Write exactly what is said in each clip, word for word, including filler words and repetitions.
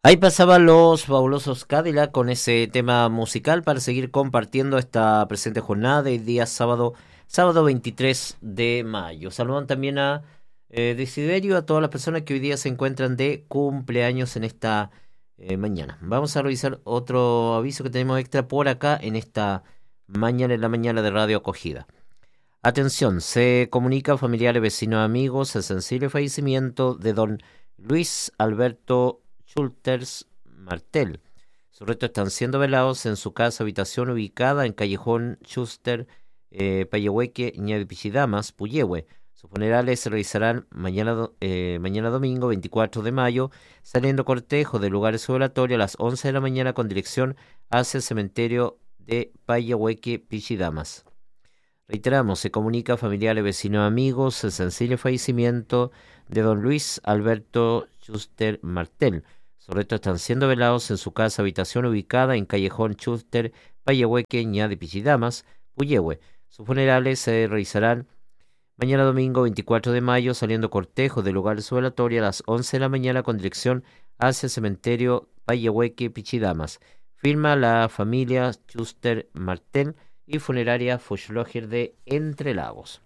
Ahí pasaban los fabulosos Cadillac con ese tema musical para seguir compartiendo esta presente jornada de día sábado, sábado veintitrés de mayo. Saludan también a eh, Desiderio, a todas las personas que hoy día se encuentran de cumpleaños en esta eh, mañana. Vamos a revisar otro aviso que tenemos extra por acá en esta mañana, en la mañana de Radio Acogida. Atención, se comunica a familiares, vecinos, amigos el sensible fallecimiento de don Luis Alberto Schulters Martel. Sus restos están siendo velados en su casa habitación ubicada en Callejón Schuster, eh, Payehueque, Ñavipichidamas, Puyehue. Sus funerales se realizarán mañana, eh, mañana domingo veinticuatro de mayo, saliendo cortejo del lugar de su velatorio a las once de la mañana con dirección hacia el cementerio de Payehueque, Pichidamas. Reiteramos, se comunica a familiares, vecinos, amigos el sensible fallecimiento de don Luis Alberto Schuster Martel. Sus restos están siendo velados en su casa habitación ubicada en Callejón Schuster, Payehueque, Ña de Pichidamas, Puyehue. Sus funerales se realizarán mañana domingo veinticuatro de mayo, saliendo cortejo del lugar de su velatorio a las once de la mañana con dirección hacia el cementerio Payehueque, Pichidamas. Firma la familia Schuster Martel y funeraria Fuchloger de Entre Lagos.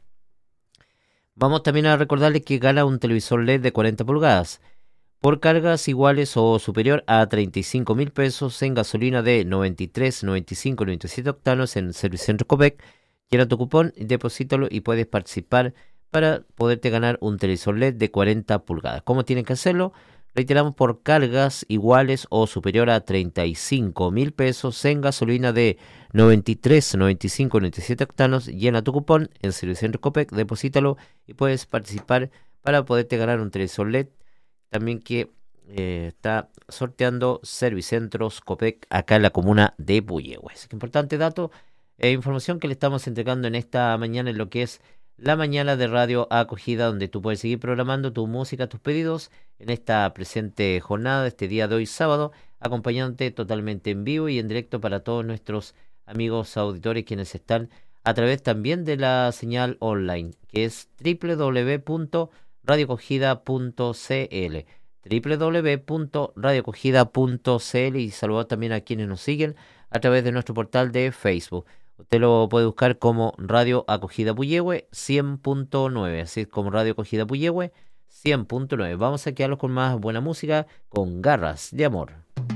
Vamos también a recordarles que gana un televisor L E D de cuarenta pulgadas. Por cargas iguales o superior a treinta y cinco mil pesos en gasolina de noventa y tres, noventa y cinco, noventa y siete octanos en Servicentro Copec, llena tu cupón, deposítalo y puedes participar para poderte ganar un televisor L E D de cuarenta pulgadas. ¿Cómo tienen que hacerlo? Reiteramos, por cargas iguales o superior a treinta y cinco mil pesos en gasolina de noventa y tres, noventa y cinco, noventa y siete octanos, llena tu cupón en Servicentro Copec, deposítalo y puedes participar para poderte ganar un televisor L E D. También que eh, está sorteando Servicentros Copec acá en la comuna de Puyehue. Es importante dato e información que le estamos entregando en esta mañana en lo que es la mañana de Radio Acogida, donde tú puedes seguir programando tu música, tus pedidos en esta presente jornada, este día de hoy sábado, acompañándote totalmente en vivo y en directo para todos nuestros amigos auditores quienes están a través también de la señal online, que es doble u doble u doble u punto radio acogida punto c l, doble u doble u doble u punto radio acogida punto c l, y saludar también a quienes nos siguen a través de nuestro portal de Facebook. Usted lo puede buscar como Radio Acogida Puyehue cien punto nueve, así como Radio Acogida Puyehue cien punto nueve. Vamos a quedarnos con más buena música, con Garras de Amor.